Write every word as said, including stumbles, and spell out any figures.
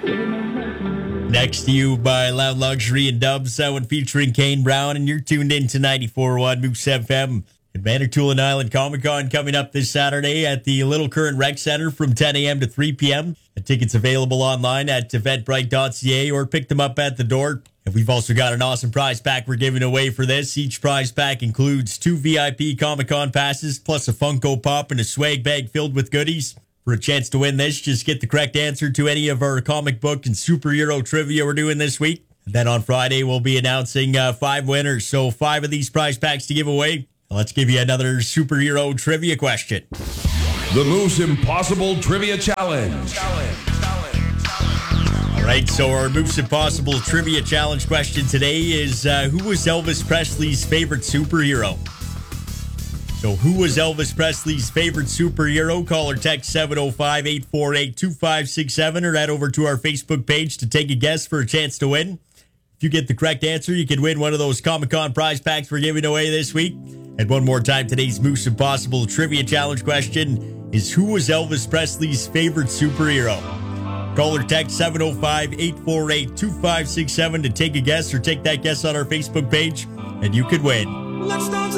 Next to You by Loud Luxury and Dubs, that one featuring Kane Brown, and you're tuned in to ninety-four point one Moose F M. And Manitoulin Island Comic Con coming up this Saturday at the Little Current Rec Center from ten a.m. to three p.m. The tickets available online at eventbrite dot c a or pick them up at the door. And we've also got an awesome prize pack we're giving away for this. Each prize pack includes two V I P Comic Con passes, plus a Funko Pop and a swag bag filled with goodies. For a chance to win this, just get the correct answer to any of our comic book and superhero trivia we're doing this week. And then on Friday, we'll be announcing uh, five winners. So five of these prize packs to give away. Let's give you another superhero trivia question. The Moose Impossible Trivia Challenge. All right, so our Moose Impossible Trivia Challenge question today is, uh, who was Elvis Presley's favorite superhero? So who was Elvis Presley's favorite superhero? Call or text seven oh five, eight four eight, two five six seven or head over to our Facebook page to take a guess for a chance to win. If you get the correct answer, you can win one of those Comic-Con prize packs we're giving away this week. And one more time, today's Moose Impossible Trivia Challenge question is, who was Elvis Presley's favorite superhero? Call or text seven oh five, eight four eight, two five six seven to take a guess or take that guess on our Facebook page, and you could win. Let's dance.